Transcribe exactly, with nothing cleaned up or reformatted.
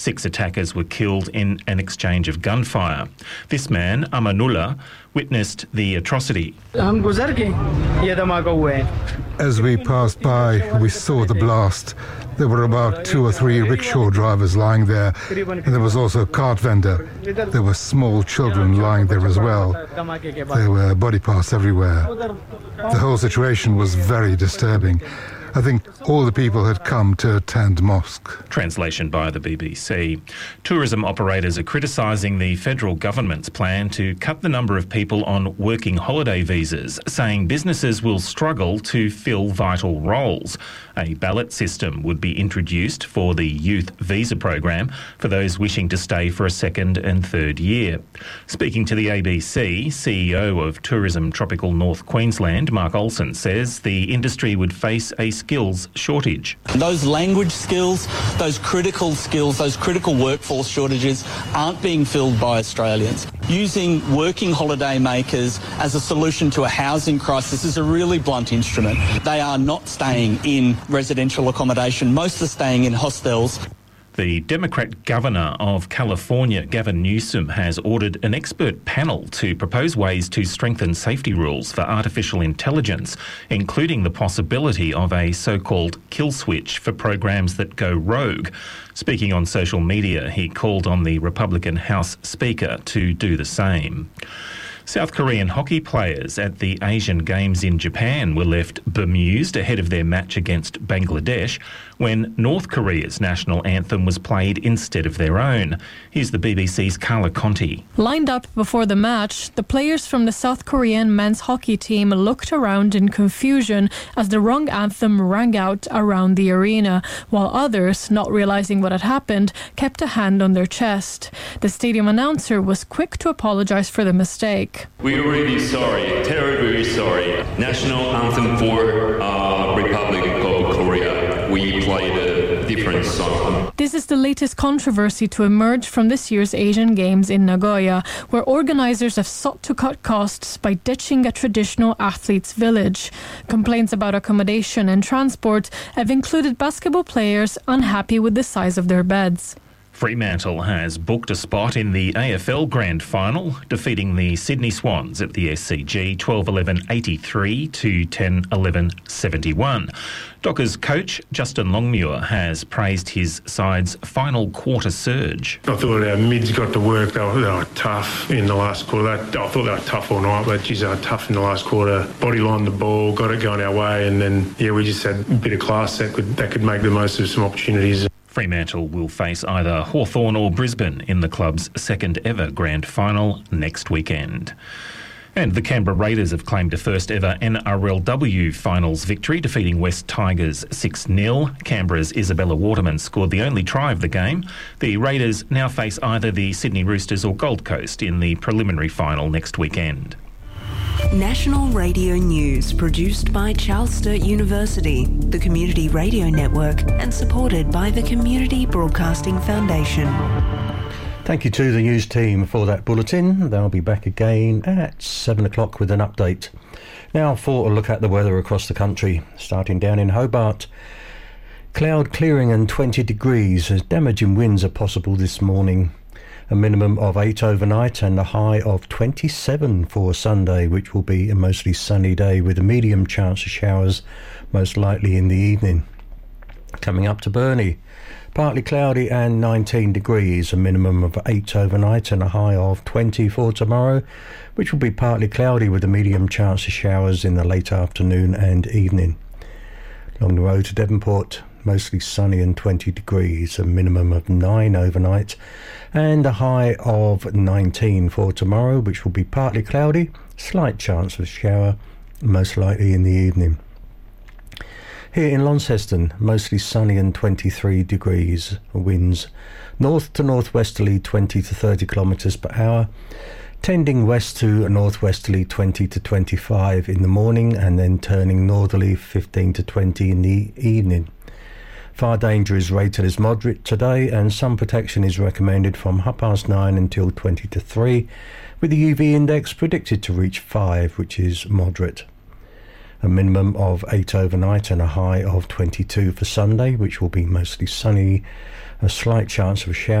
Six attackers were killed in an exchange of gunfire. This man, Amanullah, witnessed the atrocity. As we passed by, we saw the blast. There were about two or three rickshaw drivers lying there, and there was also a cart vendor. There were small children lying there as well. There were body parts everywhere. The whole situation was very disturbing. I think all the people had come to attend mosque. Translation by the B B C. Tourism operators are criticising the federal government's plan to cut the number of people on working holiday visas, saying businesses will struggle to fill vital roles. A ballot system would be introduced for the youth visa program for those wishing to stay for a second and third year. Speaking to the A B C, C E O of Tourism Tropical North Queensland, Mark Olsen, says the industry would face a skills shortage. Those language skills, those critical skills, those critical workforce shortages aren't being filled by Australians. Using working holiday makers as a solution to a housing crisis is a really blunt instrument. They are not staying in residential accommodation. Most are staying in hostels. The Democrat Governor of California, Gavin Newsom, has ordered an expert panel to propose ways to strengthen safety rules for artificial intelligence, including the possibility of a so-called kill switch for programs that go rogue. Speaking on social media, he called on the Republican House Speaker to do the same. South Korean hockey players at the Asian Games in Japan were left bemused ahead of their match against Bangladesh when North Korea's national anthem was played instead of their own. Here's the B B C's Carla Conti. Lined up before the match, the players from the South Korean men's hockey team looked around in confusion as the wrong anthem rang out around the arena, while others, not realising what had happened, kept a hand on their chest. The stadium announcer was quick to apologise for the mistake. We're really sorry, terribly sorry. National anthem for uh, Republic of Korea. We played a different song. This is the latest controversy to emerge from this year's Asian Games in Nagoya, where organisers have sought to cut costs by ditching a traditional athletes' village. Complaints about accommodation and transport have included basketball players unhappy with the size of their beds. Fremantle has booked a spot in the A F L Grand Final, defeating the Sydney Swans at the S C G twelve eleven eighty-three to ten eleven seventy-one. Dockers coach Justin Longmuir has praised his side's final quarter surge. I thought our mids got to work. They were, they were tough in the last quarter. They, I thought they were tough all night, but geez, they were tough in the last quarter. Bodylined the ball, got it going our way, and then, yeah, we just had a bit of class that could, that could make the most of some opportunities. Fremantle will face either Hawthorn or Brisbane in the club's second ever grand final next weekend. And the Canberra Raiders have claimed a first ever N R L W finals victory, defeating West Tigers six nil. Canberra's Isabella Waterman scored the only try of the game. The Raiders now face either the Sydney Roosters or Gold Coast in the preliminary final next weekend. National Radio News, produced by Charles Sturt University, the Community Radio Network, and supported by the Community Broadcasting Foundation. Thank you to the news team for that bulletin. They'll be back again at seven o'clock with an update. Now for a look at the weather across the country, starting down in Hobart. Cloud clearing and twenty degrees as damaging winds are possible this morning. A minimum of eight overnight and a high of twenty-seven for Sunday, which will be a mostly sunny day with a medium chance of showers, most likely in the evening. Coming up to Burnie, partly cloudy and nineteen degrees, a minimum of eight overnight and a high of twenty for tomorrow, which will be partly cloudy with a medium chance of showers in the late afternoon and evening. Along the road to Devonport, mostly sunny and twenty degrees, a minimum of nine overnight and a high of nineteen for tomorrow, which will be partly cloudy, slight chance of shower, most likely in the evening. Here in Launceston, mostly sunny and twenty-three degrees, winds north to northwesterly twenty to thirty kilometres per hour, tending west to northwesterly twenty to twenty-five in the morning and then turning northerly fifteen to twenty in the evening. Fire danger is rated as moderate today, and sun protection is recommended from half past nine until twenty to three, with the U V index predicted to reach five, which is moderate. A minimum of eight overnight and a high of twenty-two for Sunday, which will be mostly sunny a slight chance of a shower.